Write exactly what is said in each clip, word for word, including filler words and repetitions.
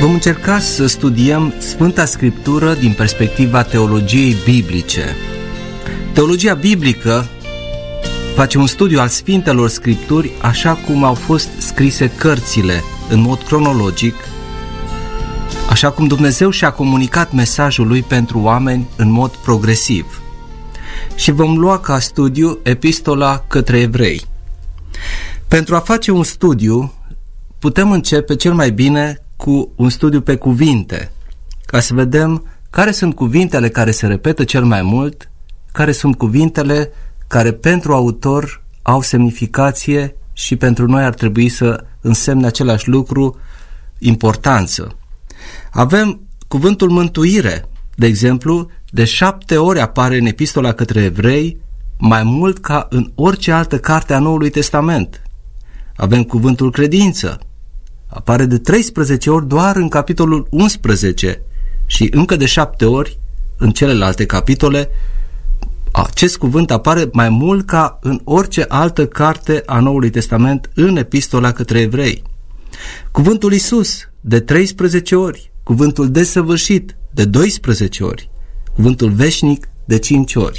Vom încerca să studiem Sfânta Scriptură din perspectiva teologiei biblice. Teologia biblică face un studiu al Sfintelor Scripturi așa cum au fost scrise cărțile, în mod cronologic, așa cum Dumnezeu și-a comunicat mesajul Lui pentru oameni în mod progresiv. Și vom lua ca studiu Epistola către Evrei. Pentru a face un studiu, putem începe cel mai bine cu un studiu pe cuvinte, ca să vedem care sunt cuvintele care se repetă cel mai mult, care sunt cuvintele care pentru autor au semnificație și pentru noi ar trebui să însemne același lucru, importanță. Avem cuvântul mântuire, de exemplu, de șapte ori apare în Epistola către Evrei, mai mult ca în orice altă carte a Noului Testament. Avem cuvântul credință, apare de treisprezece ori doar în capitolul unsprezece și încă de șapte ori în celelalte capitole. Acest cuvânt apare mai mult ca în orice altă carte a Noului Testament în Epistola către Evrei. Cuvântul Iisus de treisprezece ori, cuvântul desăvârșit de doisprezece ori, cuvântul veșnic de cinci ori.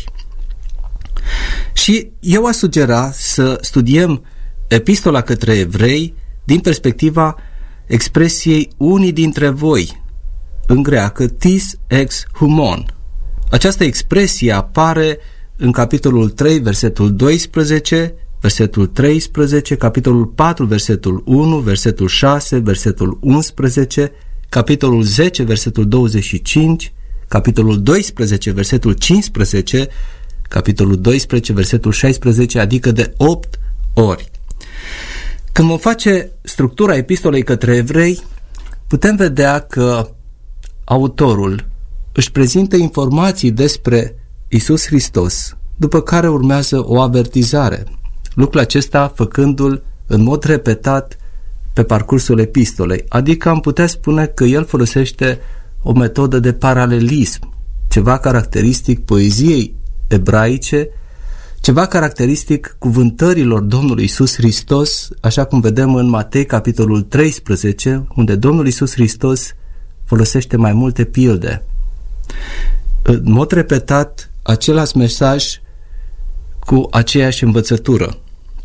Și eu aș sugera să studiem Epistola către Evrei din perspectiva expresiei unii dintre voi, în greacă tis ex humon. Această expresie apare în capitolul trei, versetul doisprezece, versetul treisprezece, capitolul patru, versetul unu, versetul șase, versetul unsprezece, capitolul zece, versetul douăzeci și cinci, capitolul doisprezece, versetul cincisprezece, capitolul doisprezece, versetul șaisprezece, adică de opt ori. Când vom face structura epistolei către Evrei, putem vedea că autorul își prezintă informații despre Iisus Hristos, după care urmează o avertizare, lucrul acesta făcându-l în mod repetat pe parcursul epistolei, adică am putea spune că el folosește o metodă de paralelism, ceva caracteristic poeziei ebraice, ceva caracteristic cuvântărilor Domnului Iisus Hristos, așa cum vedem în Matei capitolul treisprezece, unde Domnul Iisus Hristos folosește mai multe pilde. În mod repetat, același mesaj cu aceeași învățătură.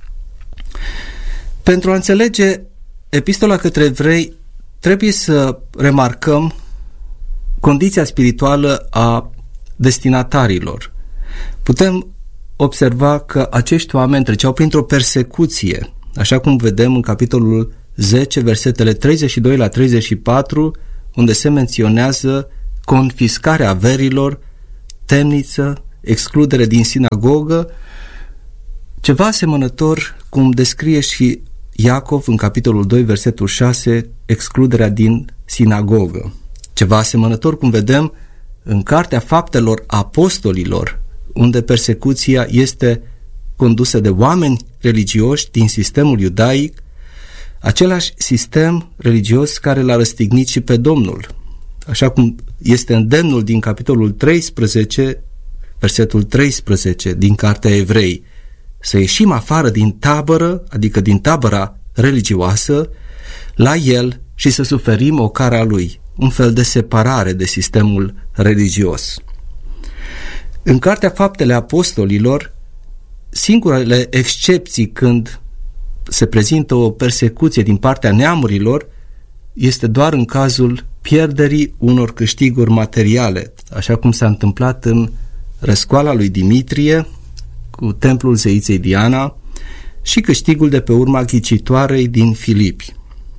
Pentru a înțelege Epistola către Evrei, trebuie să remarcăm condiția spirituală a destinatarilor. Putem observa că acești oameni treceau printr-o persecuție, așa cum vedem în capitolul zece, versetele treizeci și doi la treizeci și patru, unde se menționează confiscarea averilor, temniță, excludere din sinagogă, ceva asemănător cum descrie și Iacov în capitolul doi, versetul șase, excluderea din sinagogă. Ceva asemănător cum vedem în Cartea Faptelor Apostolilor, unde persecuția este condusă de oameni religioși din sistemul iudaic, același sistem religios care l-a răstignit și pe Domnul. Așa cum este îndemnul din capitolul treisprezece, versetul treisprezece din Cartea Evrei, să ieșim afară din tabără, adică din tabăra religioasă, la el și să suferim ocara lui, un fel de separare de sistemul religios. În Cartea Faptele Apostolilor, singurele excepții când se prezintă o persecuție din partea neamurilor este doar în cazul pierderii unor câștiguri materiale, așa cum s-a întâmplat în răscoala lui Dimitrie cu templul zeiței Diana și câștigul de pe urma ghicitoarei din Filipi.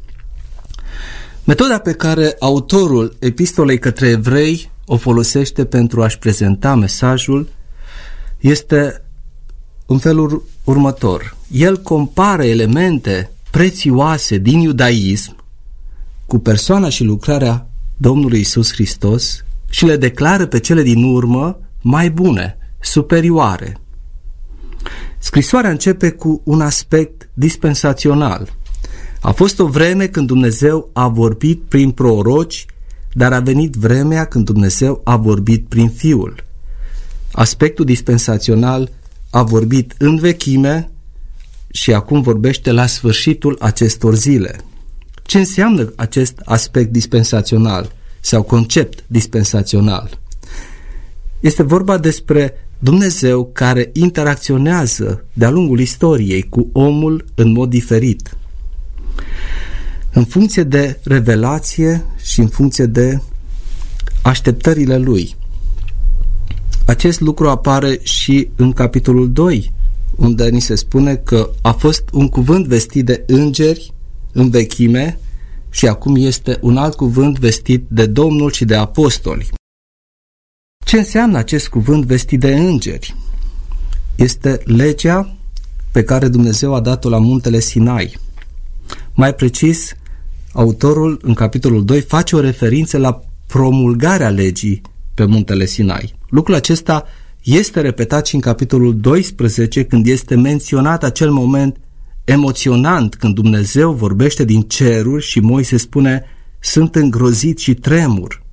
Metoda pe care autorul Epistolei către Evrei o folosește pentru a-și prezenta mesajul este în felul următor. El compară elemente prețioase din iudaism cu persoana și lucrarea Domnului Iisus Hristos și le declară pe cele din urmă mai bune, superioare. Scrisoarea începe cu un aspect dispensațional. A fost o vreme când Dumnezeu a vorbit prin proroci, dar a venit vremea când Dumnezeu a vorbit prin Fiul. Aspectul dispensațional a vorbit în vechime și acum vorbește la sfârșitul acestor zile. ce înseamnă acest aspect dispensațional sau concept dispensațional. Este vorba despre Dumnezeu care interacționează de-a lungul istoriei cu omul în mod diferit, în funcție de revelație și în funcție de așteptările lui. Acest lucru apare și în capitolul doi, unde ni se spune că a fost un cuvânt vestit de îngeri în vechime și acum este un alt cuvânt vestit de Domnul și de apostoli. Ce înseamnă acest cuvânt vestit de îngeri? Este legea pe care Dumnezeu a dat-o la muntele Sinai. Mai precis, autorul în capitolul doi face o referință la promulgarea legii pe muntele Sinai. Lucrul acesta este repetat și în capitolul doisprezece, când este menționat acel moment emoționant când Dumnezeu vorbește din ceruri și Moise spune: sunt îngrozit și tremur.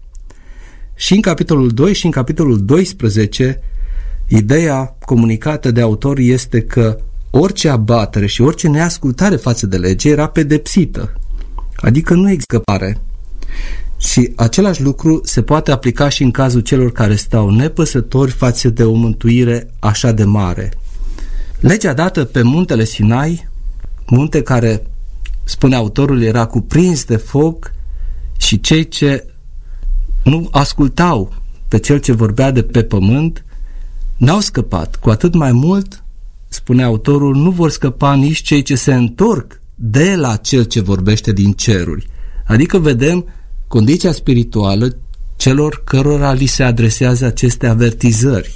Și în capitolul doi și în capitolul doisprezece, ideea comunicată de autor este că orice abatere și orice neascultare față de lege era pedepsită, adică nu există scăpare. Și același lucru se poate aplica și în cazul celor care stau nepăsători față de o mântuire așa de mare. Legea dată pe muntele Sinai, munte care, spune autorul, era cuprins de foc, și cei ce nu ascultau pe cel ce vorbea de pe pământ n-au scăpat. Cu atât mai mult, spune autorul, nu vor scăpa nici cei ce se întorc de la cel ce vorbește din ceruri. Adică vedem condiția spirituală celor cărora li se adresează aceste avertizări.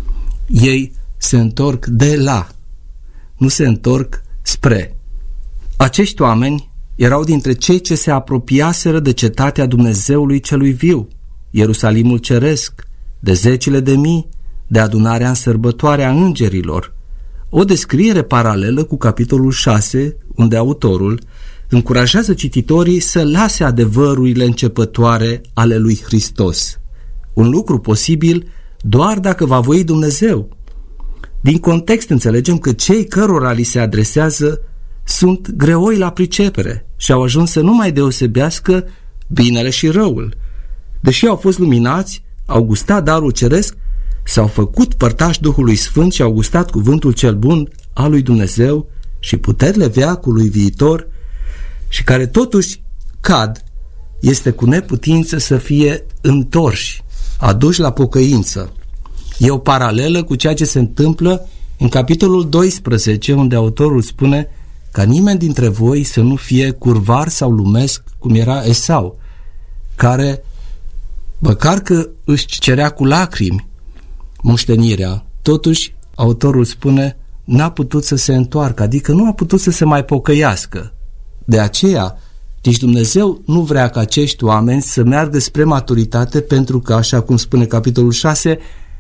Ei se întorc de la, nu se întorc spre. Acești oameni erau dintre cei ce se apropiaseră de cetatea Dumnezeului celui viu, Ierusalimul ceresc, de zecile de mii, de adunarea în sărbătoare a îngerilor. O descriere paralelă cu capitolul șase, unde autorul încurajează cititorii să lase adevărurile începătoare ale lui Hristos. Un lucru posibil doar dacă va voi Dumnezeu. Din context înțelegem că cei cărora li se adresează sunt greoi la pricepere și au ajuns să nu mai deosebească binele și răul. Deși au fost luminați, au gustat darul ceresc, s-au făcut părtași Duhului Sfânt și au gustat cuvântul cel bun al lui Dumnezeu și puterile veacului viitor, și care totuși cad, este cu neputință să fie întorși, aduși la pocăință. E o paralelă cu ceea ce se întâmplă în capitolul doisprezece, unde autorul spune ca nimeni dintre voi să nu fie curvar sau lumesc, cum era Esau, care, măcar că își cerea cu lacrimi moștenirea, totuși autorul spune n-a putut să se întoarcă, adică nu a putut să se mai pocăiască. De aceea, nici Dumnezeu nu vrea ca acești oameni să meargă spre maturitate, pentru că, așa cum spune capitolul șase,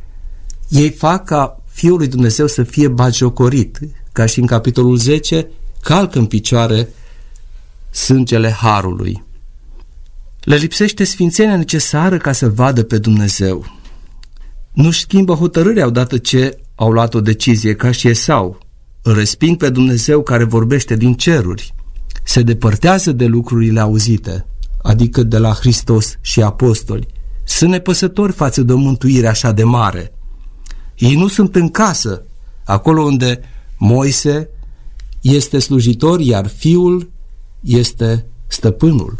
ei fac ca Fiul lui Dumnezeu să fie batjocorit, ca și în capitolul zece, calcă în picioare sângele harului. Le lipsește sfințenia necesară ca să vadă pe Dumnezeu. Nu-și schimbă hotărârea odată ce au luat o decizie, ca și Esau. Îl resping pe Dumnezeu care vorbește din ceruri. Se depărtează de lucrurile auzite, adică de la Hristos și apostoli. Sunt nepăsători față de o mântuire așa de mare. Ei nu sunt în casă, acolo unde Moise este slujitor, iar Fiul este stăpânul.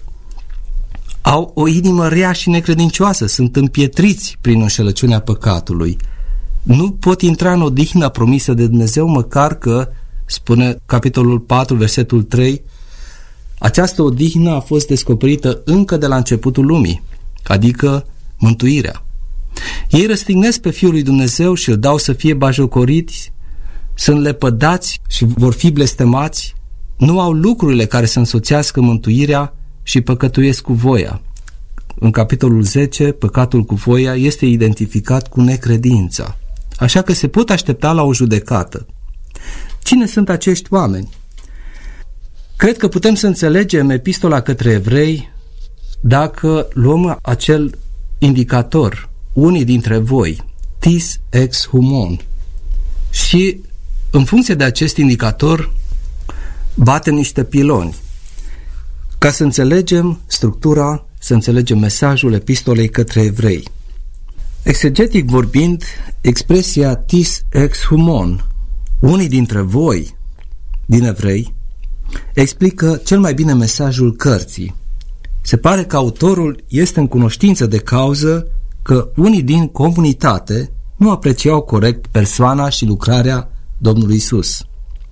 Au o inimă rea și necredincioasă, sunt împietriți prin înșelăciunea păcatului. Nu pot intra în odihna promisă de Dumnezeu, măcar că, spune capitolul patru, versetul trei, această odihnă a fost descoperită încă de la începutul lumii, adică mântuirea. Ei răstignesc pe Fiul lui Dumnezeu și îl dau să fie bajocoriți, sunt lepădați și vor fi blestemați, nu au lucrurile care să însoțească mântuirea și păcătuiesc cu voia. În capitolul zece, păcatul cu voia este identificat cu necredința, așa că se pot aștepta la o judecată. Cine sunt acești oameni? Cred că putem să înțelegem epistola către evrei dacă luăm acel indicator, unii dintre voi, tis ex humon, și în funcție de acest indicator batem niște piloni. Ca să înțelegem structura, să înțelegem mesajul epistolei către evrei. Exegetic vorbind, expresia tis ex humon, unii dintre voi, din evrei, explică cel mai bine mesajul cărții. Se pare că autorul este în cunoștință de cauză că unii din comunitate nu apreciau corect persoana și lucrarea Domnului Isus.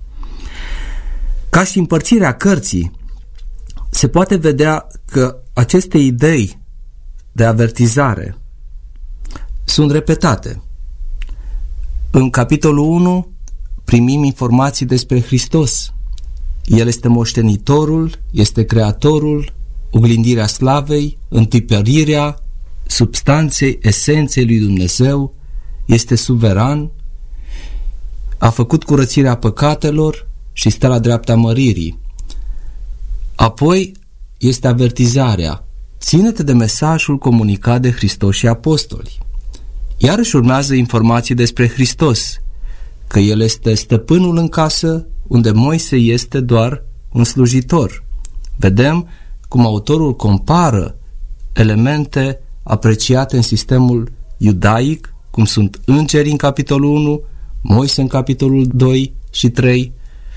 Ca și împărțirea cărții, se poate vedea că aceste idei de avertizare sunt repetate. În capitolul unu primim informații despre Hristos. El este moștenitorul, este creatorul, oglindirea slavei, întipărirea substanței, esenței lui Dumnezeu, este suveran, a făcut curățirea păcatelor și stă la dreapta măririi. Apoi este avertizarea: ține-te de mesajul comunicat de Hristos și apostoli. Iarăși urmează informații despre Hristos, că El este stăpânul în casă unde Moise este doar un slujitor. Vedem cum autorul compară elemente apreciate în sistemul iudaic, cum sunt îngerii în capitolul unu, Moise în capitolul doi și trei,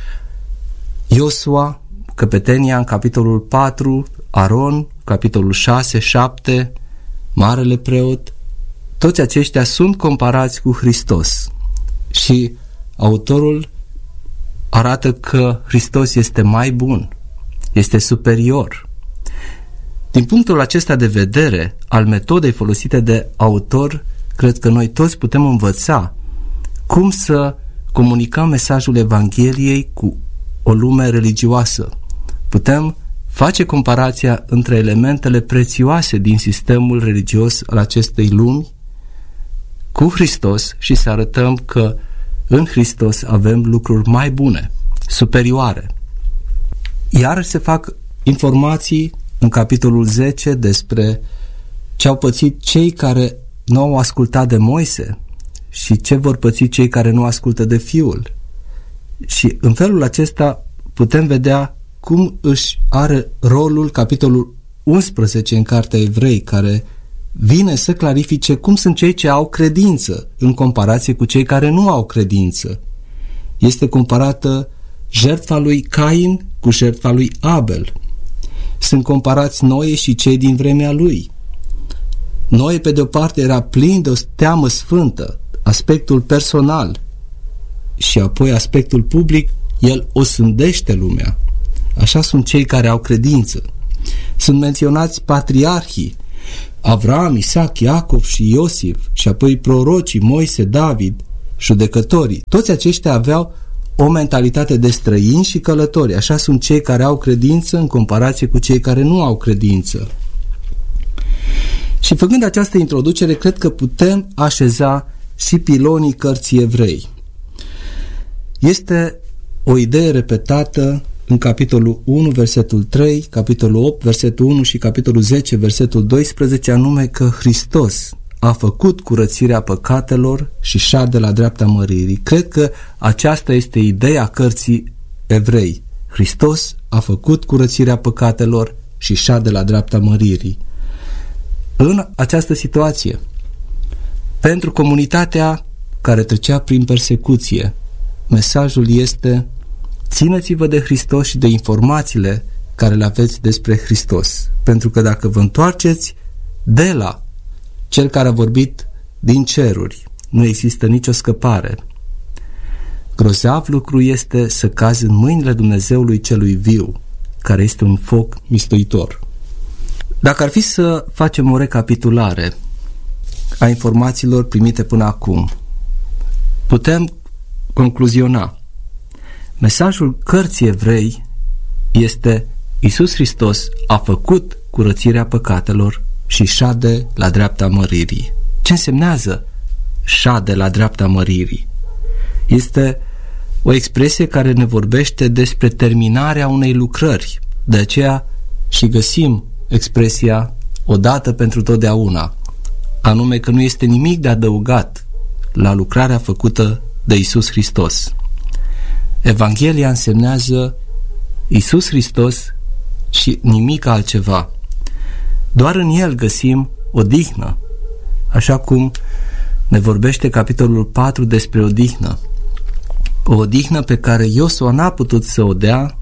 Iosua, căpetenia în capitolul patru, Aron, capitolul șase, șapte, marele preot. Toți aceștia sunt comparați cu Hristos și autorul arată că Hristos este mai bun, este superior. Din punctul acesta de vedere al metodei folosite de autor, cred că noi toți putem învăța cum să comunicăm mesajul Evangheliei cu o lume religioasă. Putem face comparația între elementele prețioase din sistemul religios al acestei lumi cu Hristos și să arătăm că în Hristos avem lucruri mai bune, superioare. Iar se fac informații în capitolul zece despre ce au pățit cei care nu au ascultat de Moise și ce vor păți cei care nu ascultă de Fiul. Și în felul acesta putem vedea cum își are rolul capitolul unsprezece în Cartea Evrei, care vine să clarifice cum sunt cei ce au credință în comparație cu cei care nu au credință. Este comparată jertfa lui Cain cu jertfa lui Abel. Sunt comparați Noe și cei din vremea lui. Noe, pe de o parte, era plin de o teamă sfântă, aspectul personal, și apoi aspectul public, el osândește lumea. Așa sunt cei care au credință. Sunt menționați patriarhii, Avram, Isaac, Iacov și Iosif, și apoi prorocii Moise, David, judecătorii. Toți aceștia aveau o mentalitate de străini și călători. Așa sunt cei care au credință în comparație cu cei care nu au credință. Și făcând această introducere, cred că putem așeza și pilonii cărții Evrei. Este o idee repetată în capitolul unu, versetul trei, capitolul opt, versetul unu și capitolul zece, versetul doisprezece, anume că Hristos a făcut curățirea păcatelor și șade la dreapta măririi. Cred că aceasta este ideea cărții Evrei. Hristos a făcut curățirea păcatelor și șade la dreapta măririi. În această situație, pentru comunitatea care trecea prin persecuție, mesajul este: țineți-vă de Hristos și de informațiile care le aveți despre Hristos, pentru că dacă vă întoarceți de la Cel care a vorbit din ceruri, nu există nicio scăpare. Grozav lucru este să cazi în mâinile Dumnezeului celui viu, care este un foc mistuitor. Dacă ar fi să facem o recapitulare a informațiilor primite până acum, putem concluziona: mesajul cărții Evrei este: Iisus Hristos a făcut curățirea păcatelor și șade la dreapta măririi. Ce însemnează șade la dreapta măririi? Este o expresie care ne vorbește despre terminarea unei lucrări. De aceea și găsim expresia odată pentru totdeauna, anume că nu este nimic de adăugat la lucrarea făcută de Iisus Hristos. Evanghelia însemnează: Iisus Hristos și nimic altceva. Doar în El găsim odihnă, așa cum ne vorbește capitolul patru despre odihnă. O odihnă pe care Iosua n-a putut să o dea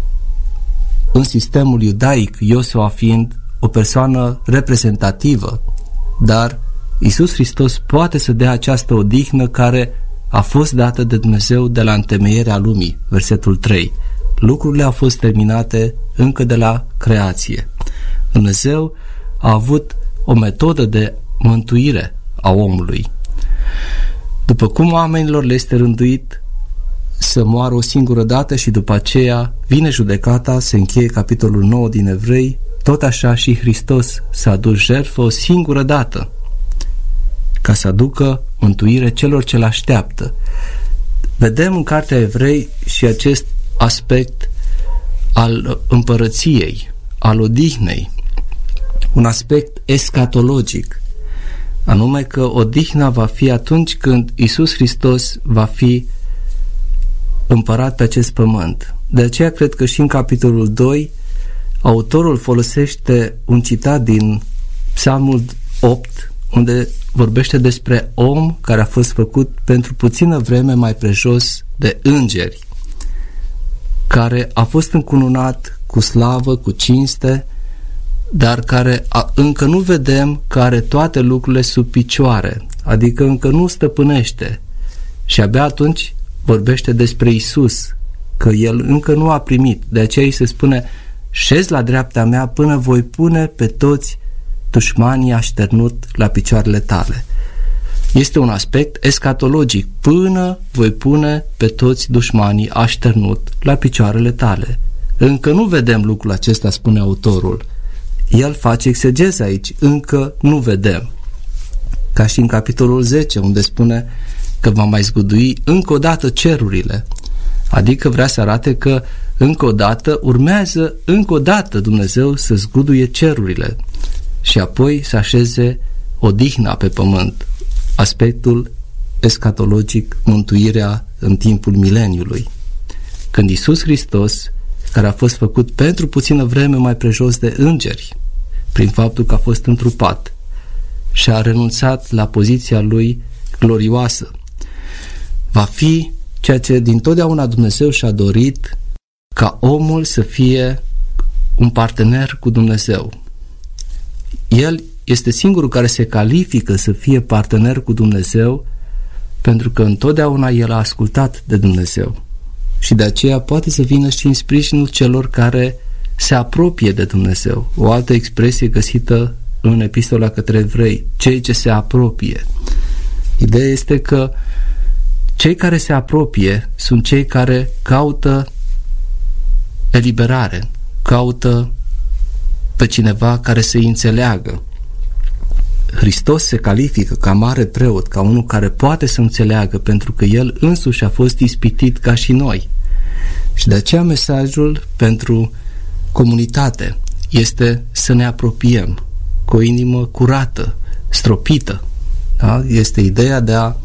în sistemul iudaic, Iosua fiind o persoană reprezentativă, dar Iisus Hristos poate să dea această odihnă care a fost dată de Dumnezeu de la întemeierea lumii, versetul trei. Lucrurile au fost terminate încă de la creație. Dumnezeu a avut o metodă de mântuire a omului. După cum oamenilor le este rânduit să moară o singură dată și după aceea vine judecata, se încheie capitolul nouă din Evrei, tot așa și Hristos s-a adus jertfă o singură dată ca să aducă mântuire celor ce l-așteaptă. Vedem în cartea Evrei și acest aspect al împărăției, al odihnei, un aspect escatologic, anume că odihna va fi atunci când Iisus Hristos va fi împărat pe acest pământ. De aceea cred că și în capitolul doi autorul folosește un citat din Psalmul opt, unde vorbește despre om care a fost făcut pentru puțină vreme mai prejos de îngeri, care a fost încununat cu slavă, cu cinste, dar care a, încă nu vedem că are toate lucrurile sub picioare, adică încă nu stăpânește. Și abia atunci vorbește despre Isus, că El încă nu a primit. De aceea îi se spune: șezi la dreapta mea până voi pune pe toți dușmanii așternut la picioarele tale. Este un aspect escatologic. Până voi pune pe toți dușmanii așternut la picioarele tale. Încă nu vedem lucrul acesta, spune autorul. El face exegeză aici. Încă nu vedem. Ca și în capitolul zece, unde spune că va mai zgudui încă o dată cerurile. Adică vrea să arate că încă o dată urmează încă o dată Dumnezeu să zguduie cerurile și apoi să așeze odihna pe pământ, aspectul escatologic, mântuirea în timpul mileniului. Când Iisus Hristos, care a fost făcut pentru puțină vreme mai prejos de îngeri, prin faptul că a fost întrupat și a renunțat la poziția lui glorioasă, va fi ceea ce dintotdeauna Dumnezeu și-a dorit, ca omul să fie un partener cu Dumnezeu. El este singurul care se califică să fie partener cu Dumnezeu, pentru că întotdeauna el a ascultat de Dumnezeu și de aceea poate să vină și în sprijinul celor care se apropie de Dumnezeu. O altă expresie găsită în Epistola către Evrei, cei ce se apropie. Ideea este că cei care se apropie sunt cei care caută eliberare, caută pe cineva care să-i înțeleagă. Hristos se califică ca mare preot, ca unul care poate să înțeleagă, pentru că El însuși a fost ispitit ca și noi. Și de aceea mesajul pentru comunitate este să ne apropiem cu o inimă curată, stropită. Da? Este ideea de a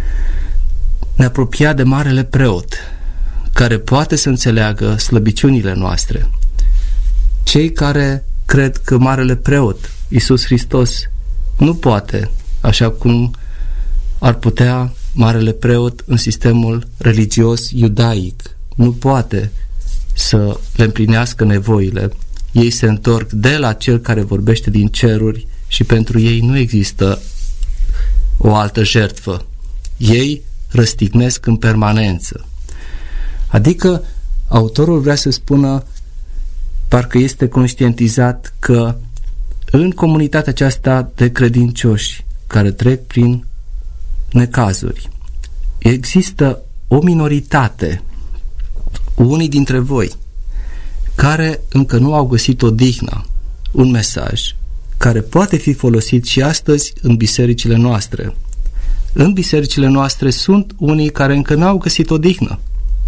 ne apropia de marele preot, care poate să înțeleagă slăbiciunile noastre. Cei care cred că marele preot, Iisus Hristos, nu poate, așa cum ar putea marele preot în sistemul religios iudaic, nu poate să le împlinească nevoile. Ei se întorc de la Cel care vorbește din ceruri și pentru ei nu există o altă jertfă. Ei răstignesc în permanență. Adică autorul vrea să spună, parcă este conștientizat că în comunitatea aceasta de credincioși care trec prin necazuri există o minoritate, unii dintre voi, care încă nu au găsit odihnă, un mesaj care poate fi folosit și astăzi în bisericile noastre. În bisericile noastre sunt unii care încă n-au găsit odihnă.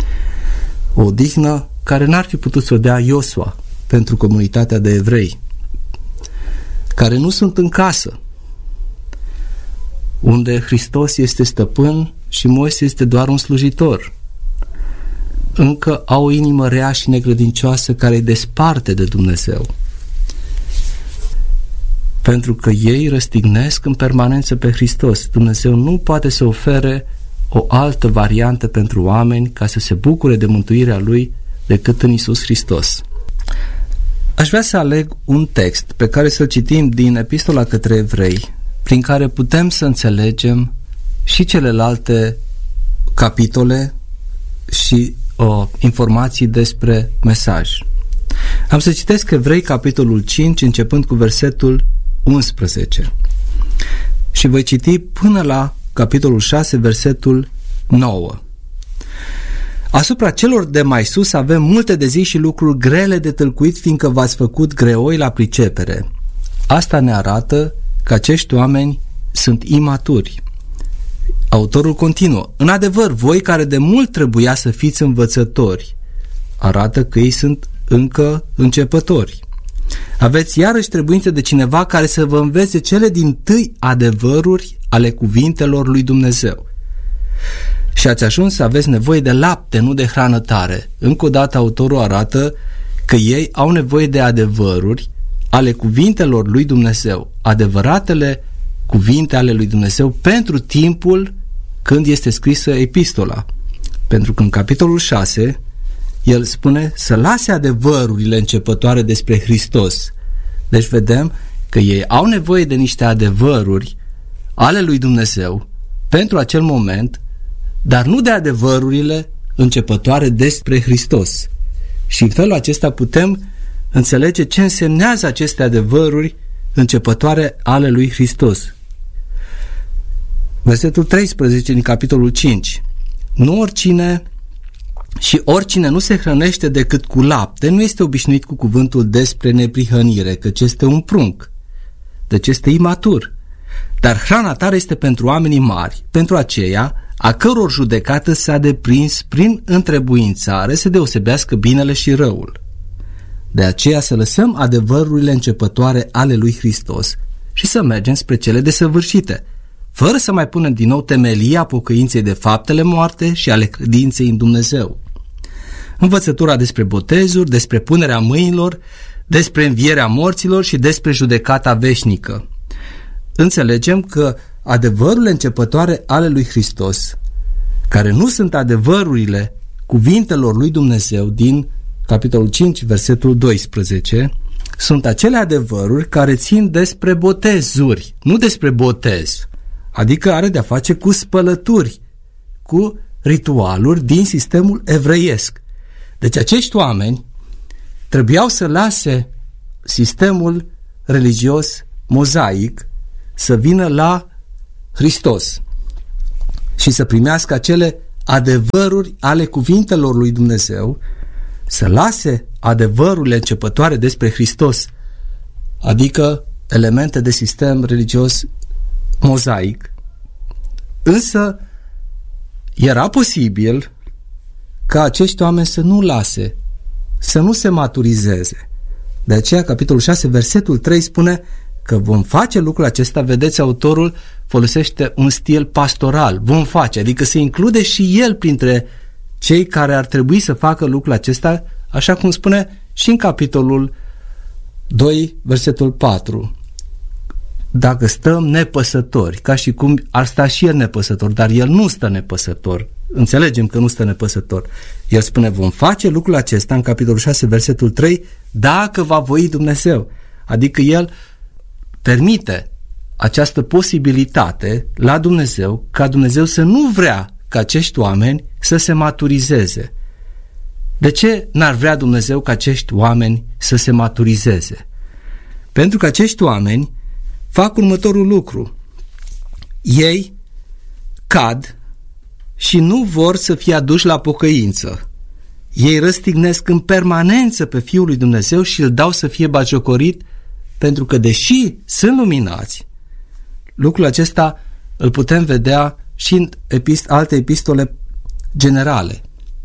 O odihnă care n-ar fi putut să o dea Iosua pentru comunitatea de evrei, care nu sunt în casă, unde Hristos este stăpân și Moise este doar un slujitor. încă au o inimă rea și necredincioasă care îi desparte de Dumnezeu. Pentru că ei răstignesc în permanență pe Hristos. Dumnezeu nu poate să ofere o altă variantă pentru oameni ca să se bucure de mântuirea Lui decât în Iisus Hristos. Aș vrea să aleg un text pe care să-l citim din Epistola către Evrei, prin care putem să înțelegem și celelalte capitole și o, informații despre mesaj. Am să citesc Evrei, capitolul cinci, începând cu versetul unsprezece. Și voi citi până la capitolul șase, versetul nouă. Asupra celor de mai sus avem multe de zi și lucruri grele de tâlcuit, fiindcă v-ați făcut greoi la pricepere. Asta ne arată că acești oameni sunt imaturi. Autorul continuă: în adevăr, voi care de mult trebuia să fiți învățători, arată că ei sunt încă începători. Aveți iarăși trebuință de cineva care să vă învețe cele dintâi adevăruri ale cuvintelor lui Dumnezeu. Și ați ajuns să aveți nevoie de lapte, nu de hrană tare. Încă o dată autorul arată că ei au nevoie de adevăruri ale cuvintelor lui Dumnezeu, adevăratele cuvinte ale lui Dumnezeu pentru timpul când este scrisă epistola. Pentru că în capitolul șase el spune să lase adevărurile începătoare despre Hristos. Deci vedem că ei au nevoie de niște adevăruri ale lui Dumnezeu pentru acel moment, dar nu de adevărurile începătoare despre Hristos. Și în felul acesta putem înțelege ce însemnează aceste adevăruri începătoare ale lui Hristos. Versetul treisprezece din capitolul cinci. Nu oricine și oricine nu se hrănește decât cu lapte nu este obișnuit cu cuvântul despre neprihănire, căci este un prunc, deci este imatur. Dar hrana tare este pentru oamenii mari, pentru aceia a căror judecată s-a deprins prin întrebuințare să deosebească binele și răul. De aceea să lăsăm adevărurile începătoare ale lui Hristos și să mergem spre cele desăvârșite, fără să mai punem din nou temelia pocăinței de faptele moarte și ale credinței în Dumnezeu. Învățătura despre botezuri, despre punerea mâinilor, despre învierea morților și despre judecata veșnică. Înțelegem că adevărurile începătoare ale lui Hristos, care nu sunt adevărurile cuvintelor lui Dumnezeu din capitolul cinci, versetul doisprezece, sunt acele adevăruri care țin despre botezuri, nu despre botez, adică are de-a face cu spălături, cu ritualuri din sistemul evreiesc. Deci acești oameni trebuiau să lase sistemul religios mozaic, să vină la Hristos și să primească acele adevăruri ale cuvintelor lui Dumnezeu, să lase adevărurile începătoare despre Hristos, adică elemente de sistem religios mozaic. Însă era posibil ca acești oameni să nu lase, să nu se maturizeze. De aceea capitolul șase, versetul trei spune că vom face lucrul acesta. Vedeți, autorul folosește un stil pastoral. Vom face, adică se include și el printre cei care ar trebui să facă lucrul acesta, așa cum spune și în capitolul doi, versetul patru. Dacă stăm nepăsători, ca și cum ar sta și el nepăsător, dar el nu stă nepăsător. Înțelegem că nu stă nepăsător. El spune, vom face lucrul acesta în capitolul șase, versetul trei, dacă va voi Dumnezeu. Adică el permite această posibilitate la Dumnezeu, ca Dumnezeu să nu vrea ca acești oameni să se maturizeze. De ce n-ar vrea Dumnezeu ca acești oameni să se maturizeze? Pentru că acești oameni fac următorul lucru. Ei cad și nu vor să fie aduși la pocăință. Ei răstignesc în permanență pe Fiul lui Dumnezeu și îl dau să fie batjocorit, pentru că deși sunt luminați, lucrul acesta îl putem vedea și în epist- alte epistole generale,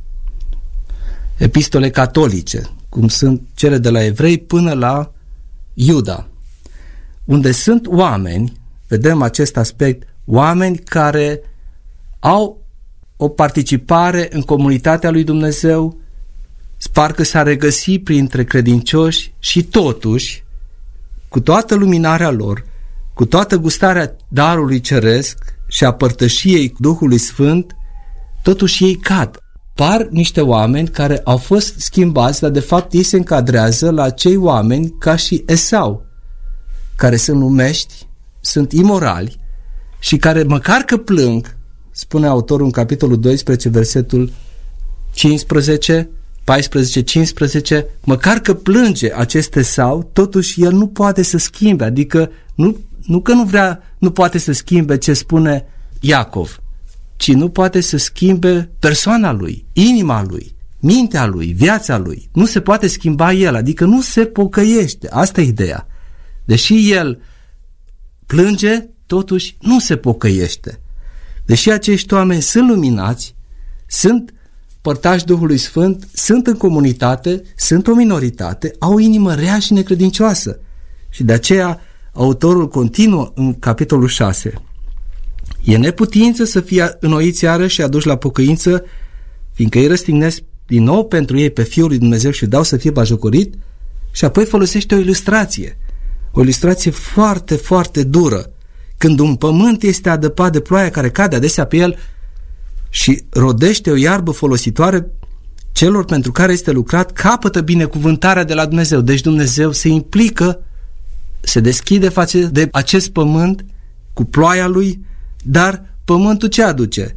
epistole catolice, cum sunt cele de la evrei până la Iuda, unde sunt oameni, vedem acest aspect, oameni care au o participare în comunitatea lui Dumnezeu, parcă s-a regăsit printre credincioși și totuși, cu toată luminarea lor, cu toată gustarea darului ceresc și a părtășiei Duhului Sfânt, totuși ei cad. Par niște oameni care au fost schimbați, dar de fapt ei se încadrează la cei oameni ca și Esau, care sunt numești, sunt imorali și care măcar că plâng, spune autorul în capitolul doisprezece, versetul cincisprezece, paisprezece, cincisprezece, măcar că plânge acest Esau, totuși el nu poate să schimbe, adică nu, nu că nu vrea, nu poate să schimbe ce spune Iacov, ci nu poate să schimbe persoana lui, inima lui, mintea lui, viața lui. Nu se poate schimba el, adică nu se pocăiește. Asta e ideea. Deși el plânge, totuși nu se pocăiește. Deși acești oameni sunt luminați, sunt părtași Duhului Sfânt, sunt în comunitate, sunt o minoritate, au o inimă rea și necredincioasă. Și de aceea autorul continuă în capitolul șase. E neputință să fie înnoiți iarăși și aduși la pocăință, fiindcă ei răstignesc din nou pentru ei pe Fiul lui Dumnezeu și dau să fie bajocorit, și apoi folosește o ilustrație. O ilustrație foarte, foarte dură. Când un pământ este adăpat de ploaia care cade adesea pe el și rodește o iarbă folositoare, celor pentru care este lucrat capătă binecuvântarea de la Dumnezeu. Deci Dumnezeu se implică, se deschide față de acest pământ cu ploaia lui, dar pământul ce aduce?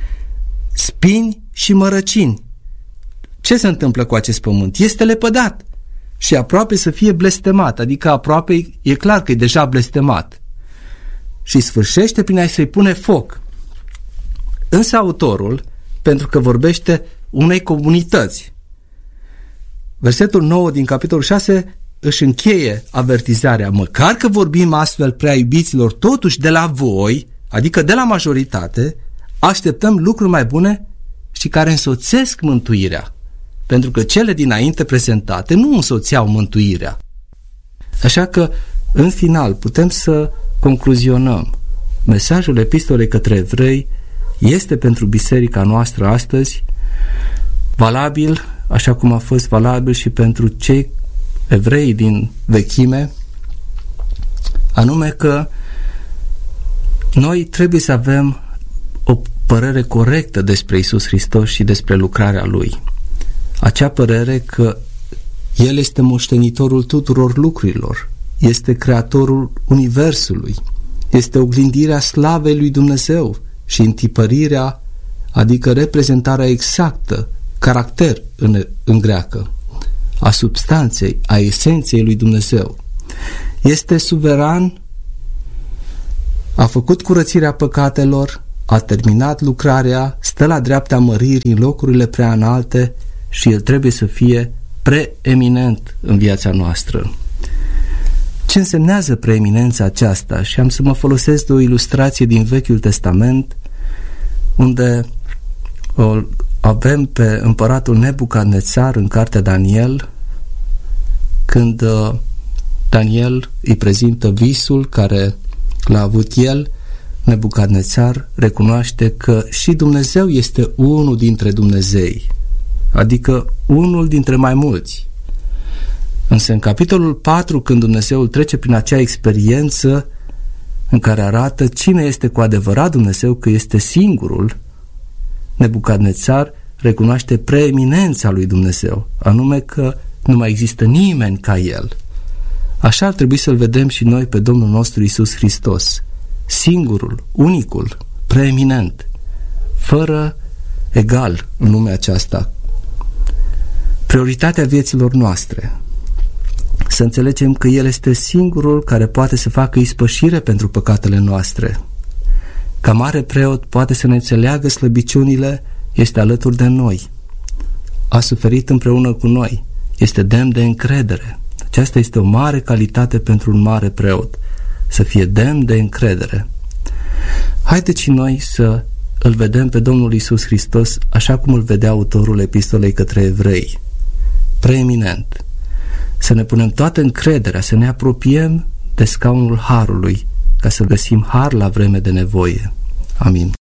Spini și mărăcini. Ce se întâmplă cu acest pământ? Este lepădat și aproape să fie blestemat, adică aproape e clar că e deja blestemat. Și sfârșește prin a să-i pune foc. Însă autorul, pentru că vorbește unei comunități, versetul nouă din capitolul șase își încheie avertizarea: măcar că vorbim astfel, prea iubiților, totuși de la voi, adică de la majoritate, așteptăm lucruri mai bune și care însoțesc mântuirea, pentru că cele dinainte prezentate nu însoțeau mântuirea. Așa că, în final, putem să concluzionăm. Mesajul epistolei către evrei este pentru biserica noastră astăzi valabil, așa cum a fost valabil și pentru cei evrei din vechime, anume că noi trebuie să avem o părere corectă despre Iisus Hristos și despre lucrarea Lui. Acea părere că El este moștenitorul tuturor lucrurilor, este creatorul Universului, este oglindirea slavei lui Dumnezeu și întipărirea, adică reprezentarea exactă, caracter în, în greacă, a substanței, a esenței lui Dumnezeu. Este suveran, a făcut curățirea păcatelor, a terminat lucrarea, stă la dreapta măririi în locurile prea înalte și El trebuie să fie preeminent în viața noastră. Ce însemnează preeminența aceasta? Și am să mă folosesc de o ilustrație din Vechiul Testament, unde o avem pe împăratul Nebucadnețar în cartea Daniel, când Daniel îi prezintă visul care l-a avut el. Nebucadnețar recunoaște că și Dumnezeu este unul dintre Dumnezei, adică unul dintre mai mulți. Însă în capitolul patru, când Dumnezeu trece prin acea experiență în care arată cine este cu adevărat Dumnezeu, că este singurul, Nebucadnețar recunoaște preeminența lui Dumnezeu, anume că nu mai există nimeni ca El. Așa ar trebui să-L vedem și noi pe Domnul nostru Iisus Hristos, singurul, unicul, preeminent, fără egal în lumea aceasta. Prioritatea vieților noastre, să înțelegem că El este singurul care poate să facă ispășire pentru păcatele noastre. Ca mare preot poate să ne înțeleagă slăbiciunile, este alături de noi, a suferit împreună cu noi, este demn de încredere. Aceasta este o mare calitate pentru un mare preot, să fie demn de încredere. Haideți și noi să îl vedem pe Domnul Iisus Hristos așa cum îl vedea autorul epistolei către evrei, preeminent. Să ne punem toată încrederea, să ne apropiem de scaunul harului, ca să găsim har la vreme de nevoie. Amin.